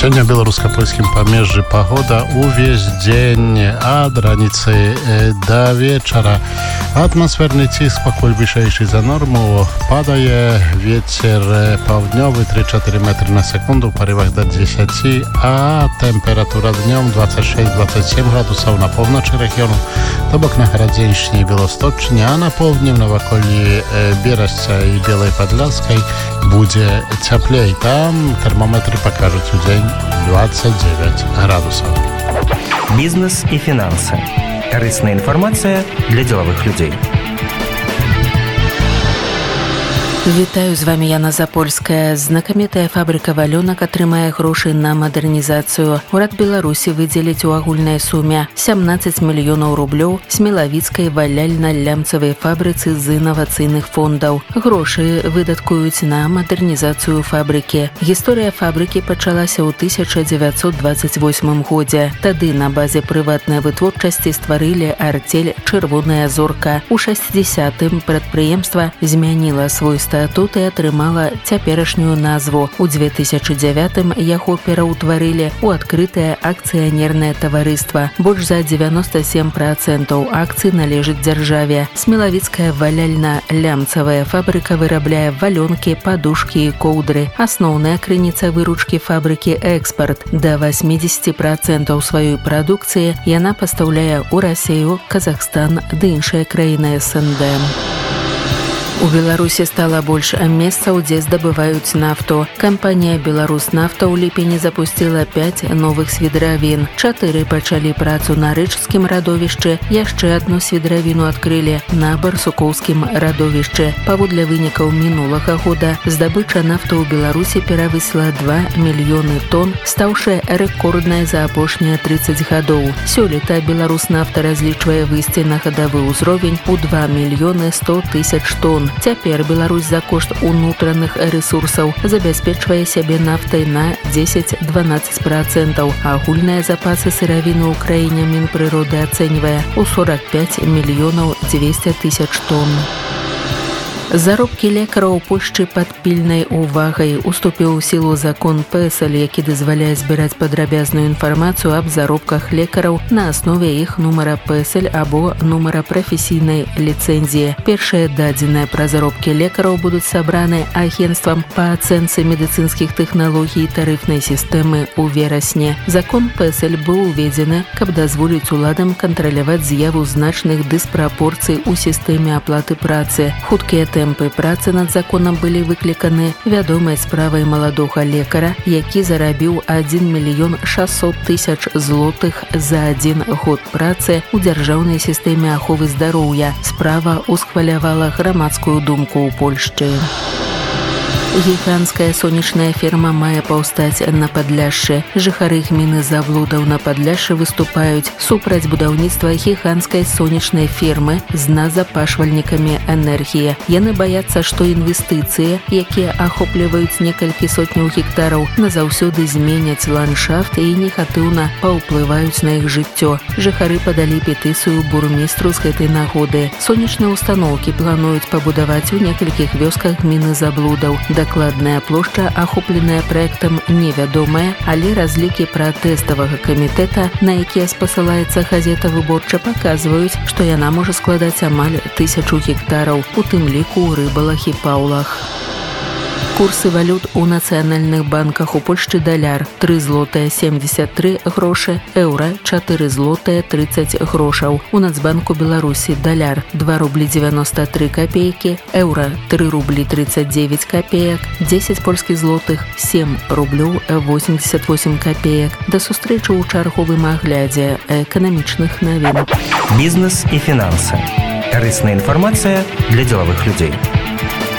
Сёння ў беларуска-польскім памежжы пагода увесь дзень ад раніцы да вечара. Атмасферны ціск пакуль вышэйшы за норму. Падае вецер паўднёвы 3-4 метры на секунду, ў парывах да 10, а тэмпература днём 26-27 градусаў на поўначы рэгіёну, то бок на Гарадзеншчыне і Беласточчыне, а на поўдні ў наваколлі Берасця і Белай Падляскай будзе цяплей. Там тэрмометры пакажуць у дзень 29 градусов. Бизнес и финансы. Корыстная информация для деловых людей. Вітаю, з вами Яна Запольская. Знакамітая фабрика валёнак атрымае грошы на мадэрнізацыю. Урад Беларусі выдзеліць у агульнай суме 17 мільёнаў рублёў смелавіцкай валяльна-лямцавай фабрыцы з інавацыйных фондаў. Грошы выдаткуюць на мадэрнізацыю фабрыкі. Гісторыя фабрыкі пачалася ў 1928 годзе. Тады на базе прыватнай вытворчасці стварылі артель «Чырвоная зорка». У 60-м прадпрыемства змяніла свой статут і атрымала цяперашнюю назву. У 2009-м яго пераўтварылі ў адкрытае акцыянернае таварыства. Больш за 97% акцый належыць дзяржаве. Смелавіцкая валяльна-лямцавая фабрыка вырабляе валёнкі, падушкі і коўдры. Асноўная крыніца выручкі фабрыкі экспарт. Да 80% сваёй прадукцыі яна пастаўляе ў Расію, Казахстан ды іншыя краіны СНД. У Беларусі стала больш месцаў, дзе здабываюць нафту. Кампанія «Беларуснафта» ў ліпені запусціла 5 новых свідравін. 4 пачалі працу на рэчскім радовішчы, яшчэ адну свідравіну адкрылі на барсукоўскім радовішчы. Паводле вынікаў мінулага года здабыча нафты ў Беларусі перавысіла 2 мільёны тонн, стаўшы рэкорднай за апошнія 30 гадоў. Сёлета «Беларуснафта» разлічвае выйсці на гадавы ўзровень у 2 мільёны 100 тысяч тонн. Цяпер Беларусь за кошт унутраных рэсурсаў забяспечвае сябе нафтай на 10-12%, а агульныя запасы сыравіны ў краіне Мінпрыроды ацэньвае ў 45 мільёнаў 200 тысяч тонн. Заробкі лекараў у Польшчы пад пільнай увагай. Уступіў у сілу закон ПСЛ, які дазваляе збіраць падрабязную інфармацыю аб заробках лекараў на аснове іх нумара ПСЛ або нумара прафесійнай ліцэнзіі. Першыя дадзеныя пра заробкі лекараў будуць сабраны агенцтвам па ацэнцы медыцынскіх тэхналогій і тарыфнай сістэмы ў верасні. Закон ПСЛ быў уведзены, каб дазволіць уладам кантраляваць з'яву значных дыспрапорцый у сістэме аплаты працы. Хуткія тэмпы працы над законам былі выкліканы вядомай справай маладога лекара, які зарабіў 1 мільён 600 тысяч злотых за 1 год працы ў дзяржаўнай сістэме аховы здароўя. Справа ўсхвалявала грамадскую думку ў Польшчы. Гіганцкая сонечная ферма мае паўстаць на Падляшшы. Жыхары гміны Завлудаў на Падляшшы выступаюць супраць будаўніцтва гіганцкай сонечнай фермы з назапашвальнікамі энергіі. Яны баяцца, што інвестыцыі, якія ахопліваюць некалькі сотняў гектараў, назаўсёды зменяць ландшафт і негатыўна паўплываюць на іх жыццё. Жыхары падалі петыцыю бурмістру з гэтай нагоды. Сонечныя ўстаноўкі плануюць пабудаваць у некалькіх вёсках гміны Заблудаў. Дакладная плошча, ахопленая праектам, невядомая, але разлікі пратэставага камітэта, на якія спасылаецца газета «Выборча», паказваюць, што яна можа складаць амаль 1000 гектараў, у тым ліку ў Рыбалах і Паўлах. Курсы валют у нацыянальных банках у Польшчы: даляр 3 злотыя 73 грошы, еўра 4 злотыя 30 грошаў. У Нацбанку Беларусі даляр 2 рублі 93 копейкі, еўра 3 рублі 39 копеек, 10 польскіх злотых 7 рублёў 88 копеек. Да сустрэчы ў чарговым аглядзе эканамічных навін. Бизнес и финансы. Корыстная информация для деловых людей.